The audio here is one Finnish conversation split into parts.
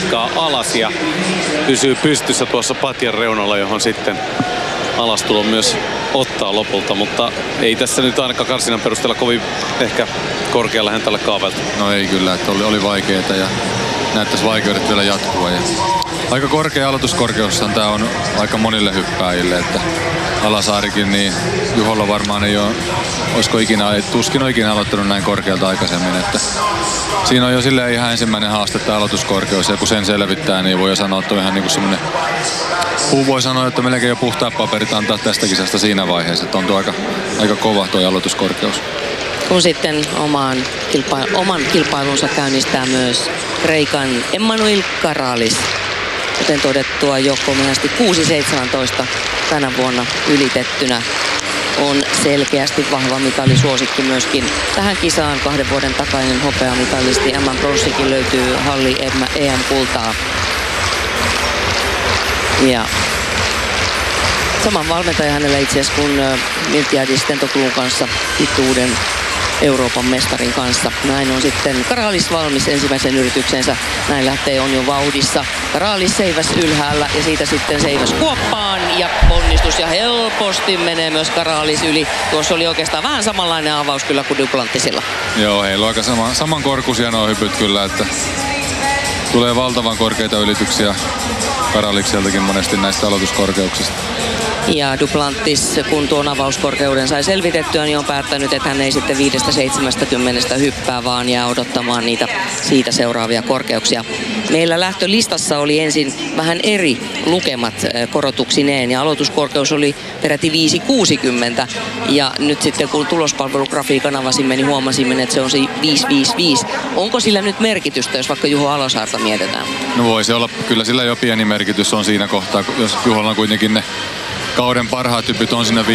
jatkaa alas ja pysyy pystyssä tuossa patjan reunalla, johon sitten alastulo myös ottaa lopulta, mutta ei tässä nyt ainakaan karsinan perusteella kovin ehkä korkealla hän tällä kaavelta. No ei kyllä, että oli vaikeeta ja näyttäisi vaikeudet vielä jatkua. Ja aika korkea aloituskorkeushan tää on aika monille hyppääjille, että Alasaarikin, niin Juholla varmaan ei ole, tuskin on ikinä aloittanut näin korkealta aikaisemmin, että siinä on jo silleen ihan ensimmäinen haaste tämä aloituskorkeus, ja kun sen selvittää, niin voi jo sanoa, että on ihan niinku semmonen, voi sanoa, että melkein jo puhtaat paperit antaa tästä kisasta siinä vaiheessa, että on tuo aika kova tuo aloituskorkeus. Kun sitten oman kilpailunsa käynnistää myös Kreikan Emmanuel Karalis. Kuten todettua, jo komeasti 6.17 tänä vuonna ylitettynä on selkeästi vahva mitalisuosikki myöskin tähän kisaan. 2 vuoden takainen hopeamitalisti Emman Bronssikin löytyy halli EM-kultaa. Ja saman valmentaja hänellä itse asiassa kuin Miltiadis Tentoglun kanssa pituuden Euroopan mestarin kanssa. Näin on sitten Karalis valmis ensimmäisen yrityksensä. Näin lähtee, on jo vauhdissa. Karalis seiväs ylhäällä ja siitä sitten seiväs kuoppaan ja ponnistus ja helposti menee myös Karalis yli. Tuossa oli oikeastaan vähän samanlainen avaus kyllä kuin Duplanttisilla. Joo, heillä on aika samankorkuisia nuo hypyt kyllä, että tulee valtavan korkeita ylityksiä Karalikseltakin monesti näistä aloituskorkeuksista. Ja Duplantis, kun tuon avauskorkeuden sai selvitettyä, niin on päättänyt, että hän ei sitten 5-70 hyppää, vaan jää odottamaan niitä siitä seuraavia korkeuksia. Meillä lähtölistassa oli ensin vähän eri lukemat korotuksineen ja aloituskorkeus oli peräti 5.60. Ja nyt sitten kun tulospalvelugrafiikan avasimme, niin huomasimme, että se on se 5.55. Onko sillä nyt merkitystä, jos vaikka Juho Alasaarta mietitään? No voisi olla, kyllä sillä jo pieni merkitys on siinä kohtaa, jos Juholla on kuitenkin ne kauden parhaat hypyt on siinä 5.60,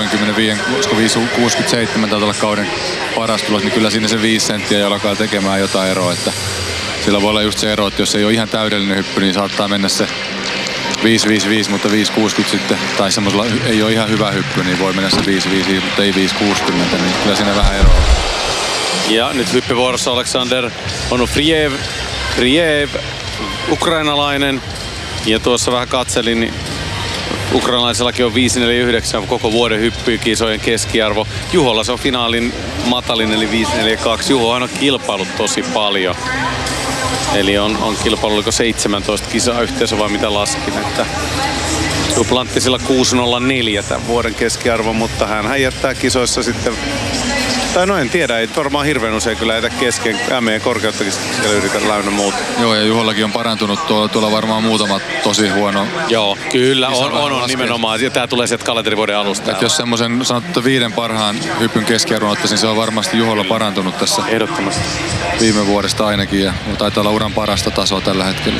5.67 taitaa olla kauden paras tulos, niin kyllä siinä se 5 senttiä jo alkaa tekemään jotain eroa. Että sillä voi olla just se ero, että jos ei ole ihan täydellinen hyppy, niin saattaa mennä se 5.55, mutta 5.60 sitten, tai semmoisella ei ole ihan hyvä hyppy, niin voi mennä se 5.55, mutta ei 5.60, niin kyllä siinä vähän eroa. Ja nyt hyppyvuorossa Aleksander Onufriev, ukrainalainen, ja tuossa vähän katselin, niin ukrainalaisellakin on 5.49 koko vuoden hyppykisojen keskiarvo. Juholla se on finaalin matalin eli 5.42. Juhohan on kilpailut tosi paljon. Eli on kilpailu, oliko 17 kisaa yhteensä vai mitä laskin. Että Duplanttisilla 6.04 tämän vuoden keskiarvo, mutta hän jättää kisoissa sitten, tai no en tiedä, ei varmaan hirveän usein kyllä jätä kesken. ME korkeuttakin siellä yritän läynnä muuta. Joo, ja Juhollakin on parantunut tuolla varmaan muutama tosi huono. Joo, kyllä on nimenomaan. Ja tää tulee sieltä kalenterivuoden alusta. Et jos semmoisen sanottu 5 parhaan hypyn keskiarvon ottaisin, se on varmasti Juholla parantunut tässä. Ehdottomasti. Viime vuodesta ainakin, ja taitaa olla uran parasta tasoa tällä hetkellä.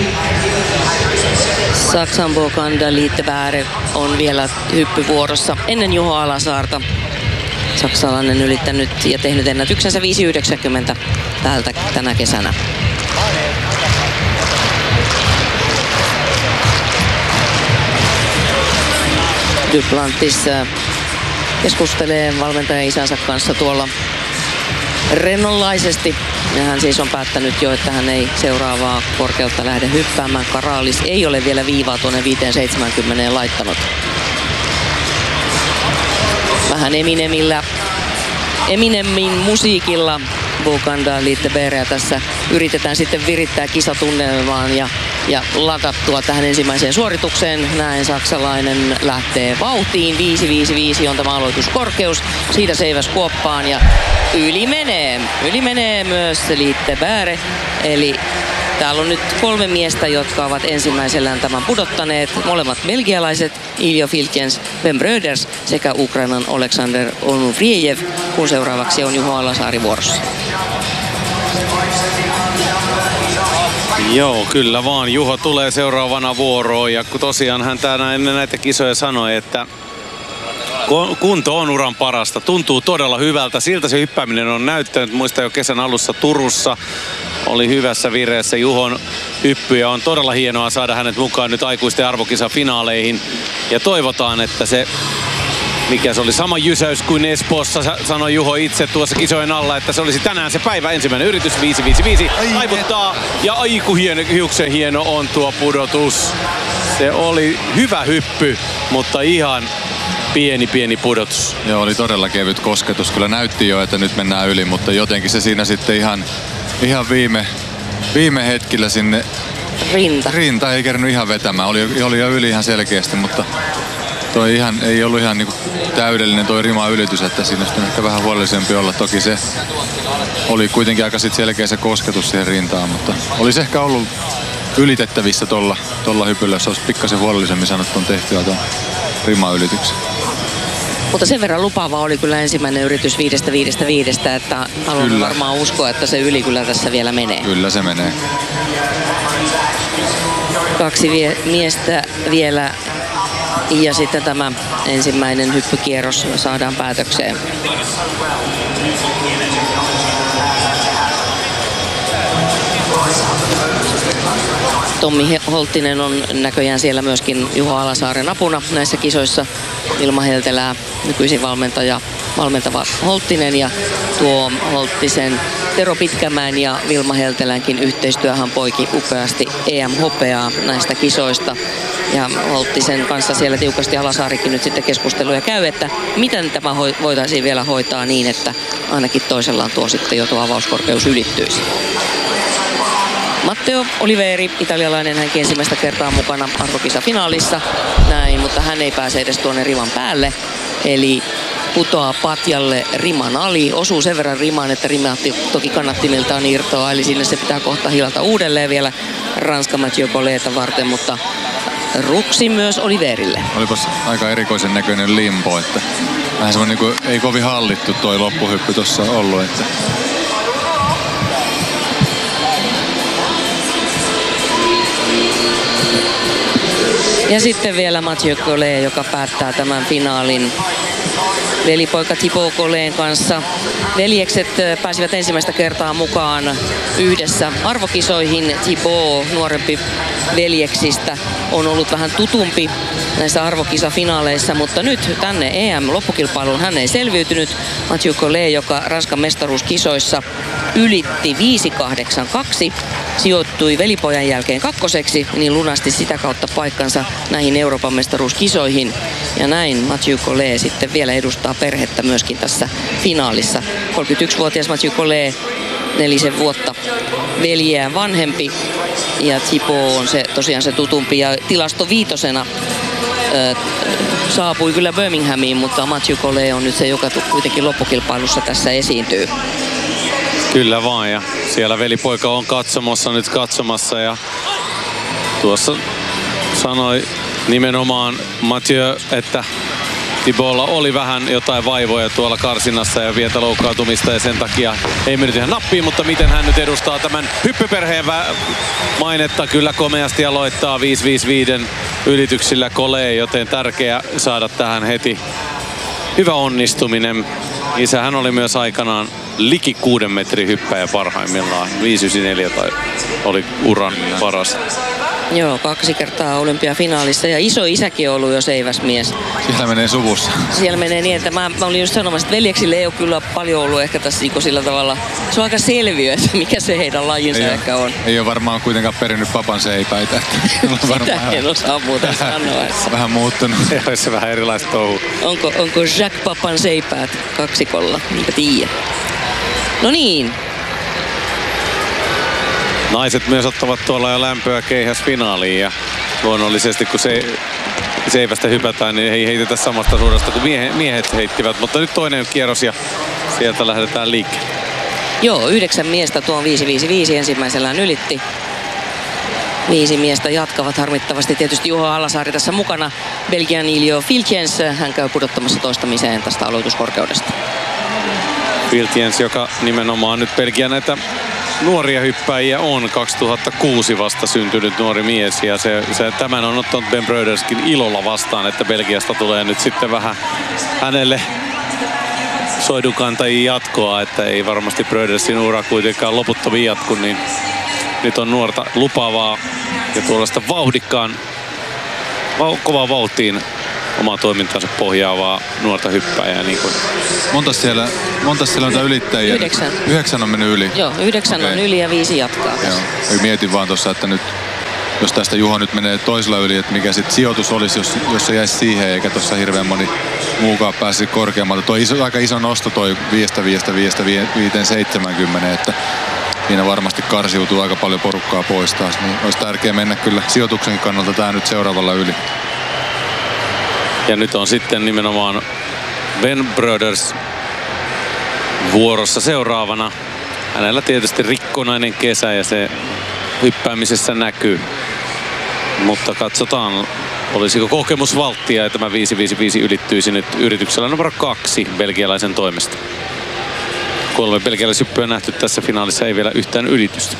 Saksan Bokanda Liitteväärä on vielä hyppyvuorossa ennen Juho Alasaarta. Saksalainen ylittänyt ja tehnyt ennätyksensä 5.90 täältä tänä kesänä. Duplantis keskustelee valmentajan isänsä kanssa tuolla rennonlaisesti. Ja hän siis on päättänyt jo, että hän ei seuraavaa korkeutta lähde hyppäämään. Karalis ei ole vielä viivaa tuonne 5.70 laittanut. Vähän Eminemin musiikilla Bokanda Liitteväärä tässä yritetään sitten virittää kisatunnelmaan ja ladattua tähän ensimmäiseen suoritukseen. Näin saksalainen lähtee vauhtiin. 5.55 on tämä aloituskorkeus. Siitä seiväs kuoppaan ja yli menee myös Liitteväärä. Eli täällä on nyt 3 miestä, jotka ovat ensimmäisellään tämän pudottaneet. Molemmat belgialaiset, Iljo Filkens, Ben Bröders sekä Ukrainan Aleksander Onufriev, kun seuraavaksi on Juho Alasaari vuorossa. Joo, kyllä vaan. Juho tulee seuraavana vuoroon ja tosiaan hän täällä ennen näitä kisoja sanoi, että kunto on uran parasta. Tuntuu todella hyvältä. Siltä se hyppääminen on näyttänyt. Muistan jo kesän alussa Turussa. Oli hyvässä vireessä Juhon hyppy ja on todella hienoa saada hänet mukaan nyt aikuisten arvokisafinaaleihin. Ja toivotaan, että se mikä se oli sama jysäys kuin Espoossa, sanoi Juho itse tuossa kisojen alla, että se olisi tänään se päivä. Ensimmäinen yritys 5-5-5, taivuttaa ja aiku hiuksen hieno on tuo pudotus. Se oli hyvä hyppy, mutta ihan pieni pudotus. Joo, oli todella kevyt kosketus. Kyllä näytti jo, että nyt mennään yli, mutta jotenkin se siinä sitten ihan viime hetkellä sinne rinta ei kerännyt ihan vetämään. Oli jo yli ihan selkeästi, mutta toi ei ollut ihan niinku täydellinen toi rima ylitys, että siinä olisi ehkä vähän huolellisempi olla. Toki se oli kuitenkin aika selkeä se kosketus siihen rintaan, mutta olisi ehkä ollut ylitettävissä tolla hypyllä, jos olisi pikkasen huolellisemmin sanottu on tehtyä tuon rimaylityksen. Mutta sen verran lupaava oli kyllä ensimmäinen yritys 5-5-5, että haluan varmaan uskoa, että se yli kyllä tässä vielä menee. Kyllä se menee. 2 miestä vielä ja sitten tämä ensimmäinen hyppykierros saadaan päätökseen. Tommi Holttinen on näköjään siellä myöskin Juho Alasaaren apuna näissä kisoissa. Vilma Heltelää nykyisin valmentava Holttinen ja tuo Holttisen Tero Pitkämäen ja Vilma Heltelänkin yhteistyöhän poiki upeasti EM-hopeaa näistä kisoista. Ja Holttisen kanssa siellä tiukasti Alasaarikin nyt sitten keskusteluja käy, että miten tämä voitaisiin vielä hoitaa niin, että ainakin toisellaan tuo sitten jo tuo avauskorkeus ylittyisi. Matteo Oliveri, italialainen, hänkin ensimmäistä kertaa mukana arvokisafinaalissa, näin, mutta hän ei pääse edes tuonne riman päälle. Eli putoaa patjalle riman ali, osuu sen verran rimaan, että rima toki kannattimiltaan irtoaa, eli sinne se pitää kohta hilata uudelleen vielä Ranska Mathieu Colleetta varten, mutta ruksi myös Oliverille. Olipas aika erikoisen näköinen limpo, että vähän semmoinen niin kuin ei kovin hallittu toi loppuhyppy tuossa ollut, että ja sitten vielä Mathieu Collet, joka päättää tämän finaalin velipoika Thibaut Colletin kanssa. Veljekset pääsivät ensimmäistä kertaa mukaan yhdessä arvokisoihin. Thibaut, nuorempi veljeksistä, on ollut vähän tutumpi näissä arvokisafinaaleissa, mutta nyt tänne EM-loppukilpailuun hän ei selviytynyt. Mathieu Collet, joka Ranskan mestaruuskisoissa ylitti 5.82, sijoittui velipojan jälkeen kakkoseksi, niin lunasti sitä kautta paikkansa näihin Euroopan mestaruuskisoihin. Ja näin Mathieu Collet sitten vielä edustaa perhettä myöskin tässä finaalissa. 31-vuotias Mathieu Collet, 4 vuotta veljeään vanhempi. Ja Thibaut on se tosiaan se tutumpi ja tilastoviitosena saapui kyllä Birminghamiin, mutta Mathieu Collet on nyt se, joka kuitenkin loppukilpailussa tässä esiintyy. Kyllä vaan, ja siellä velipoika on katsomassa ja tuossa sanoi nimenomaan Mathieu, että Thibautlla oli vähän jotain vaivoja tuolla karsinnassa ja vietä loukkaantumista ja sen takia ei mennyt ihan nappiin, mutta miten hän nyt edustaa tämän hyppyperheen mainetta, kyllä komeasti aloittaa 5-5-5 ylityksillä Collet, joten tärkeä saada tähän heti hyvä onnistuminen. Isähän oli myös aikanaan liki 6 metrin hyppäjä parhaimmillaan. 5.94 tai oli uran paras. Joo, 2 kertaa olympiafinaalissa ja iso isäkin on ollut jo seiväsmies. Siellä menee suvussa. Siellä menee niin, että mä olin just sanomassa, että veljeksille ei ole kyllä paljon ollut ehkä tässä sillä tavalla. Se on aika selviö, että mikä se heidän lajinsa ehkä on. Ei ole varmaan kuitenkaan perinnyt papan seipäitä. Sitä en osaa muuten sanoa. Vähän muuttunut. Olisi se vähän erilaista touhua. Onko Jacques Papan seipäät kaksikolla? Niinpä tiedä. No niin. Naiset myös ottavat tuolla jo lämpöä keihäsfinaaliin ja luonnollisesti kun seivästä hypätään, niin ei heitetä samasta suudesta kuin miehet heittivät. Mutta nyt toinen kierros ja sieltä lähdetään liikkeelle. Joo, 9 miestä tuon 5-5-5 ensimmäisellään ylitti. 5 miestä jatkavat harmittavasti. Tietysti Juho Alasaari tässä mukana. Belgian Ilio Filtjens, hän käy pudottamassa toistamiseen tästä aloituskorkeudesta. Filtjens, joka nimenomaan nyt Belgian näitä nuoria hyppäjiä on, 2006 vasta syntynyt nuori mies ja tämän on ottanut Ben Bröderskin ilolla vastaan, että Belgiasta tulee nyt sitten vähän hänelle soidunkantajia jatkoa, että ei varmasti Brödersin ura kuitenkaan loputtomiin jatku, niin nyt on nuorta lupaavaa ja tuollaista vauhdikkaan kovaa vauhtiin omaa toimintansa pohjaavaa nuorta hyppääjää. Niin kuin. Montas siellä on ylittäjiä? 9. 9 on mennyt yli? Joo, 9 on yli ja 5 jatkaa tässä. Joo. Mietin vaan tuossa, että nyt jos tästä Juho nyt menee toisella yli, että mikä sitten sijoitus olisi, jos se jäisi siihen, eikä tuossa hirveän moni muukaan pääsisi korkeammalta. Tuo aika iso nosto toi 5-5-5-70, että siinä varmasti karsiutuu aika paljon porukkaa pois taas. Niin olisi tärkeää mennä kyllä sijoituksen kannalta tää nyt seuraavalla yli. Ja nyt on sitten nimenomaan Ben Brothers vuorossa seuraavana. Hänellä tietysti rikkonainen kesä ja se hyppäämisessä näkyy. Mutta katsotaan, olisiko kokemusvalttia ja tämä 5-5-5 ylittyisi nyt yrityksellä numero 2 belgialaisen toimesta. 3 belgialaishyppyä nähty tässä finaalissa, ei vielä yhtään ylitystä.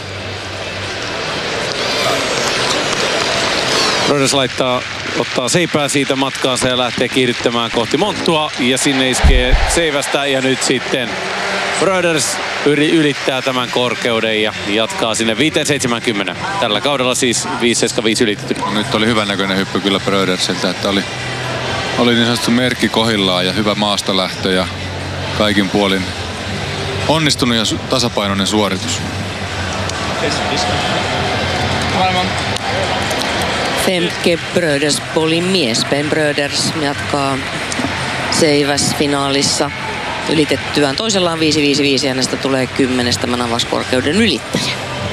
Brothers ottaa seipää siitä matkaansa ja lähtee kiihdyttämään kohti monttua ja sinne iskee seivästä ja nyt sitten Brothers ylittää tämän korkeuden ja jatkaa sinne 5.70. Tällä kaudella siis 5.75 ylitetty. Nyt oli hyvän näköinen hyppy kyllä Brothersilta, että oli niin sanottu merkki kohillaan ja hyvä maastalähtö ja kaikin puolin onnistunut ja tasapainoinen suoritus. Femke Brothers Polin mies. Ben Brothers jatkaa seiväsfinaalissa ylitettyään toisellaan 5.55 ja hänestä tulee 10 tämän avauskorkeuden ylittäjä.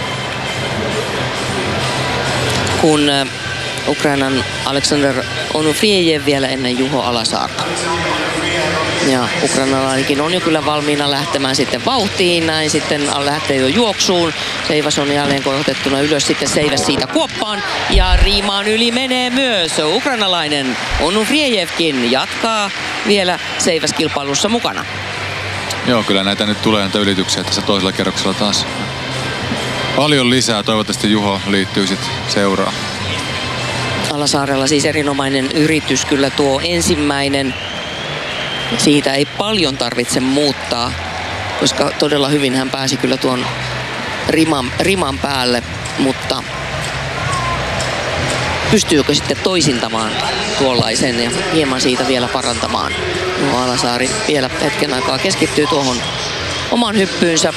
Kun Ukrainan Alexander Onufriejev vielä ennen Juho Alasaarta. Ja ukrainalainenkin on jo kyllä valmiina lähtemään sitten vauhtiin. Näin sitten lähtee jo juoksuun. Seivas on jälleen korotettuna ylös. Sitten Seiväs siitä kuoppaan. Ja riimaan yli menee myös ukrainalainen Onufriejevkin. Jatkaa vielä Seiväskilpailussa mukana. Joo, kyllä näitä nyt tulee näitä ylityksiä tässä toisella kerroksella taas. Paljon lisää. Toivottavasti Juho liittyy sitten seuraan. Alasaarella siis erinomainen yritys. Kyllä tuo ensimmäinen. Siitä ei paljon tarvitse muuttaa, koska todella hyvin hän pääsi kyllä tuon riman päälle, mutta pystyykö sitten toisintamaan tuollaisen ja hieman siitä vielä parantamaan. No, Alasaari vielä hetken aikaa keskittyy tuohon oman hyppyynsä.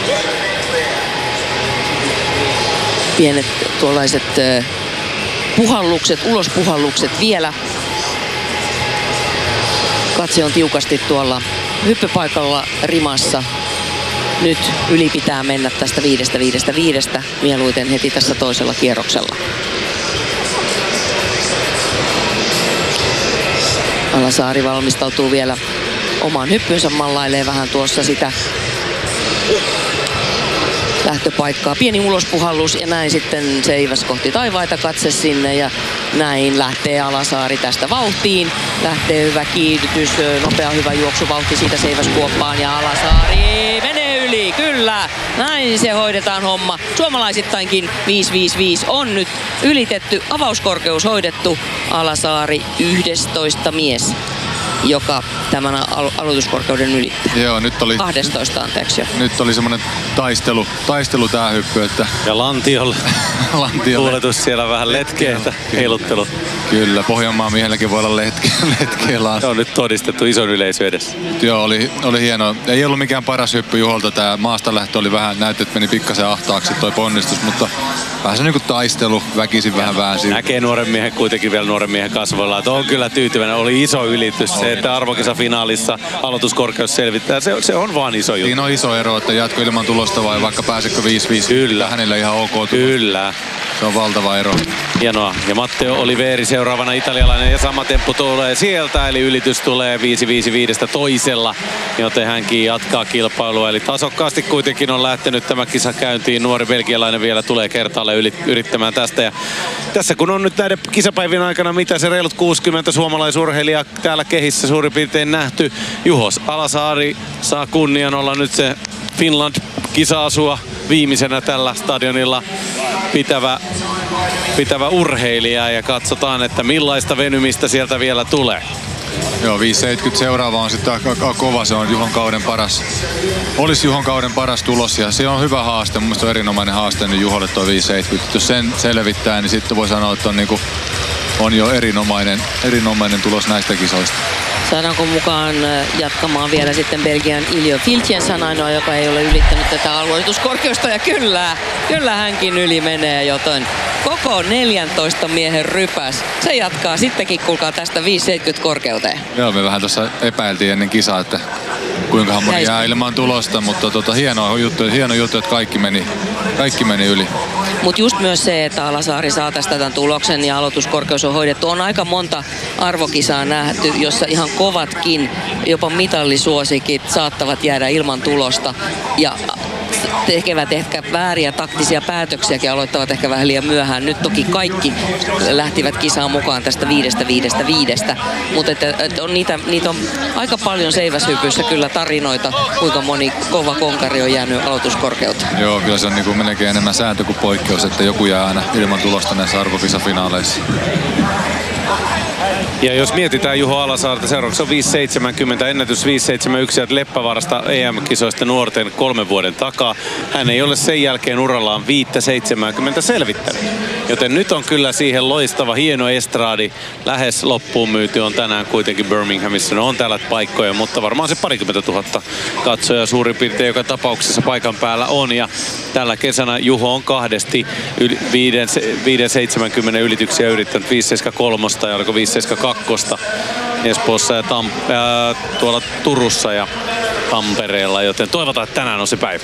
Pienet tuollaiset puhallukset, ulospuhallukset vielä. Katse on tiukasti tuolla hyppypaikalla rimassa. Nyt yli pitää mennä tästä 5.55, mieluiten heti tässä toisella kierroksella. Alasaari valmistautuu vielä omaan hyppynsä, mallailee vähän tuossa sitä lähtöpaikkaa. Pieni ulospuhallus ja näin sitten Seiväs kohti taivaita, katse sinne ja näin lähtee Alasaari tästä vauhtiin. Lähtee hyvä kiihdytys, nopea hyvä juoksuvauhti siitä Seiväs kuoppaan ja Alasaari menee yli, kyllä. Näin se hoidetaan homma. Suomalaisittainkin 5.55 on nyt ylitetty, avauskorkeus hoidettu. Alasaari 11 mies, joka tämän aloituskorkeuden ylittää. Joo, nyt oli 12 anteeksi jo. Nyt oli semmoinen taistelu tää hyppy, että ja Lantiolle. Tuuletus siellä vähän letkeetä, heiluttelu. Kyllä, Pohjanmaan miehelläkin voi olla letkeä lantti. Se on nyt todistettu ison yleisö edessä. Joo, oli hieno. Ei ollut mikään paras hyppy Juholta. Tää maastalähtö oli vähän, näytti, että meni pikkasen ahtaaksi toi ponnistus, mutta vähän se niinku taistelu, väkisin vähän väänsi. Näkee nuoren miehen kuitenkin vielä nuoren miehen kasvoilla, että on kyllä tyytyväinen. Oli iso ylitys. Se, että arvokisafinaalissa aloituskorkeus selvittää, se on vaan iso juttu. Siinä on iso ero, että jatko ilman tulosta vai vaikka pääsekö 5-5. Kyllä. Hänellä ihan ok tulos. Kyllä. Se on valtava ero. Hienoa. Ja Matteo Oliveri seuraavana italialainen ja sama temppu tulee sieltä, eli ylitys tulee 5.55 toisella, joten hänkin jatkaa kilpailua. Eli tasokkaasti kuitenkin on lähtenyt tämä kisa käyntiin. Nuori belgialainen vielä tulee kertaalle yrittämään tästä. Ja tässä kun on nyt näiden kisapäivien aikana mitä se reilut 60 suomalaisurheilijaa täällä kehissä suurin piirtein nähty. Juho Alasaari saa kunnian olla nyt se Finland-kisa-asua viimeisenä tällä stadionilla pitävä urheilija ja katsotaan, että millaista venymistä sieltä vielä tulee. Joo, 5.70 seuraava on sitten aika kova, se on Juhon kauden paras. Olisi Juhon kauden paras tulos ja se on hyvä haaste, mun mielestä on erinomainen haaste nyt Juholle tuo 5.70. Jos sen selvittää, niin sitten voi sanoa, että on niinku on jo erinomainen tulos näistä kisoista. Saadaanko mukaan jatkamaan vielä sitten Belgian Iljo Filtjens ainoa, joka ei ole ylittänyt tätä aloituskorkeusta, ja kyllä hänkin yli menee, joten koko 14 miehen rypäs. Se jatkaa sittenkin, kuulkaa, tästä 5,70 korkeuteen. Joo, me vähän tuossa epäiltiin ennen kisaa, että kuinka moni jää ilman tulosta, mutta hieno juttu, että kaikki meni yli. Mutta just myös se, että Alasaari saa tästä tämän tuloksen ja aloituskorkeus on hoidettu. On aika monta arvokisaa nähty, jossa ihan kovatkin, jopa mitallisuosikit saattavat jäädä ilman tulosta. Ja tekevät ehkä vääriä taktisia päätöksiäkin, aloittavat ehkä vähän liian myöhään. Nyt toki kaikki lähtivät kisaan mukaan tästä 5-5-5. Mutta on niitä on aika paljon seiväshypyissä kyllä tarinoita, kuinka moni kova konkari on jäänyt aloituskorkeuteen. Joo, kyllä se on niin melkein enemmän sääntö kuin poikkeus, että joku jää aina ilman tulosta näissä arvokisafinaaleissa. Ja jos mietitään Juho Alasaarta, seuraavaksi on 5.70, ennätys 5.71 Leppävaarasta EM-kisoista nuorten 3 vuoden takaa. Hän ei ole sen jälkeen urallaan 5.70 selvittänyt. Joten nyt on kyllä siihen loistava, hieno estraadi. Lähes loppuun myyty on tänään kuitenkin Birminghamissa. No on täällä paikkoja, mutta varmaan se 20 000 katsoja suurin piirtein joka tapauksessa paikan päällä on. Ja tällä kesänä Juho on kahdesti 5.70 ylityksiä yrittänyt, 5.73 ja oliko 5.72 Espoossa ja tuolla Turussa ja Tampereella, joten toivotaan, että tänään on se päivä.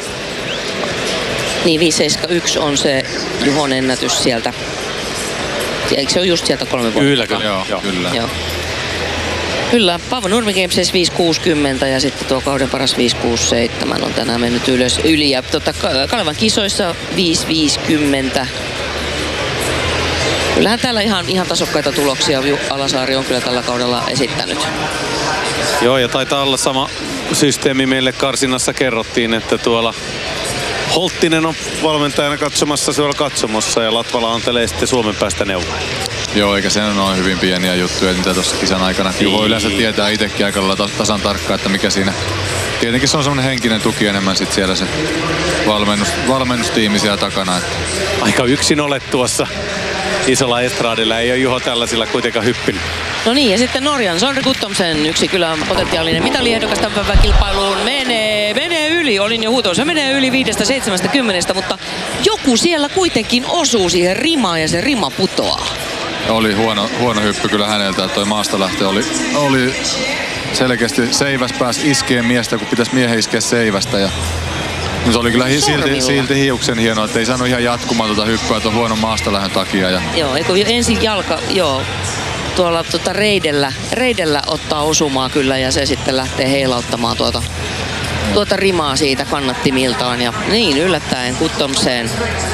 Niin, 5.71 on se Juhon ennätys sieltä. Eikö se ole just sieltä 3 vuotta? Kyllä. Joo. Kyllä, Paavo Nurmi Games 5.60 ja sitten tuo kauden paras 5.67 on tänään mennyt yli. Ja Kalevan kisoissa 5.50. Kyllähän täällä ihan tasokkaita tuloksia Alasaari on kyllä tällä kaudella esittänyt. Joo, ja taitaa olla sama systeemi meille karsinnassa kerrottiin, että tuolla Holttinen on valmentajana katsomassa siellä katsomossa ja Latvala antelee sitten Suomen päästä neuvoa. Joo, eikä se ole hyvin pieniä juttuja, mitä tuossa kisan aikana. Juho yleensä tietää itsekin aika lailla tasan tarkkaan, että mikä siinä. Tietenkin se on semmoinen henkinen tuki enemmän sit siellä se valmennustiimi siellä takana. Että. Aika yksin olet tuossa isolla estraadilla, ei ole Juho tällaisilla kuitenkaan hyppinyt. No niin, ja sitten Norjan Sondre Guttormsen, yksi kyllä potentiaalinen mitaliehdokas tämän päivän kilpailuun, menee yli, olin jo huutoon, se menee yli 5.70, mutta joku siellä kuitenkin osuu siihen rimaan ja se rima putoaa. Oli huono hyppy kyllä häneltä, että toi maasta lähtö oli selkeästi seiväs pääsi iskeen miestä, kun pitäisi miehen iskeä seivästä. Ja se oli kyllä silti hiuksen hienoa, että ei saanut ihan jatkumaan tuota hyppyä tuon huonon maastalähön takia. Ja. Joo, eikö ensin jalka, tuolla reidellä ottaa osumaa kyllä ja se sitten lähtee heilauttamaan tuota rimaa siitä kannattimiltaan ja niin yllättäen Guttormsen.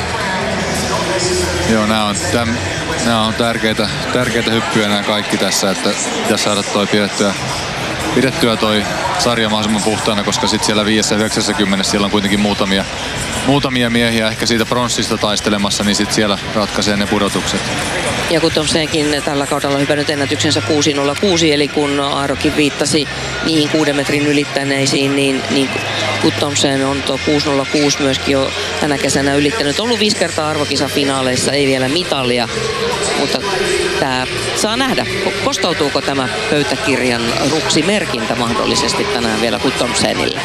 Joo, nämä on tärkeitä hyppyjä nämä kaikki tässä, että pitäisi saada toi pidettyä toi sarja mahdollisimman puhtaana, koska sitten siellä 5.90 siellä on kuitenkin muutamia miehiä ehkä siitä pronssista taistelemassa, niin sitten siellä ratkaisee ne pudotukset. Ja Guttormsenkin tällä kaudella hypännyt ennätyksensä 6.06, eli kun Aarokin viittasi niihin 6 metrin ylittäneisiin, niin Guttormsen on tuo 6.06 myöskin jo tänä kesänä ylittänyt. Ollut 5 kertaa arvokisafinaaleissa, ei vielä mitalia, mutta tämä saa nähdä, kostautuuko tämä pöytäkirjan ruksimerkintä mahdollisesti tänään vielä Guttormsenille.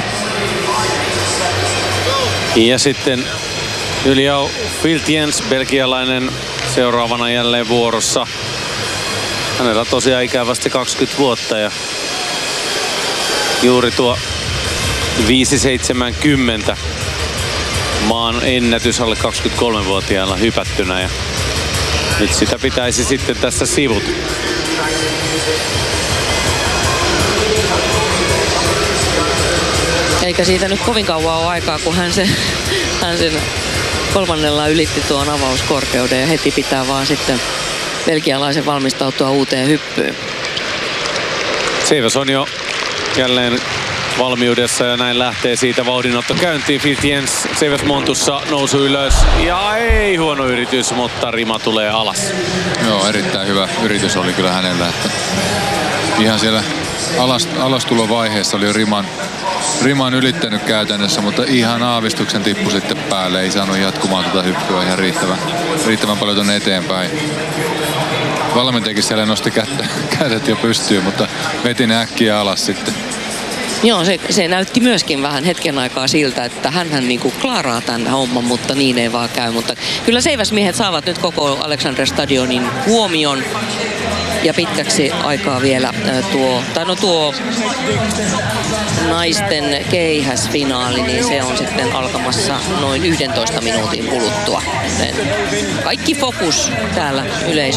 Ja sitten Iljo Filtjens, belgialainen, seuraavana jälleen vuorossa. Hänellä tosiaan ikävästi 20 vuotta ja juuri tuo 5.70 maan ennätys alle 23-vuotiailla hypättynä ja nyt sitä pitäisi sitten tässä sivuta. Eikä siitä nyt kovin kauan ole aikaa, kun hän sen 3. ylitti tuon avauskorkeuden ja heti pitää vaan sitten belgialaisen valmistautua uuteen hyppyyn. Seiväs on jo jälleen valmiudessa ja näin lähtee siitä vauhdinotto käyntiin. Filtjens Seiväs montussa nousu ylös ja ei huono yritys, mutta rima tulee alas. Joo, erittäin hyvä yritys oli kyllä hänellä. Että ihan siellä alastulovaiheessa oli jo riman ylittänyt käytännössä, mutta ihan aavistuksen tippu sitten päälle. Ei saanut jatkumaan tuota hyppyä ihan riittävän paljon tuonne eteenpäin. valmentajakin siellä nosti kädet jo pystyyn, mutta veti ne äkkiä alas sitten. Joo, se näytti myöskin vähän hetken aikaa siltä, että hänhän niinku klaaraa tämän homman, mutta niin ei vaan käy. Mutta kyllä seiväsmiehet saavat nyt koko Alexander Stadionin huomion. Ja pitkäksi aikaa vielä tuo naisten keihäsfinaali, niin se on sitten alkamassa noin 11 minuutin kuluttua. Joten kaikki fokus täällä yleisössä.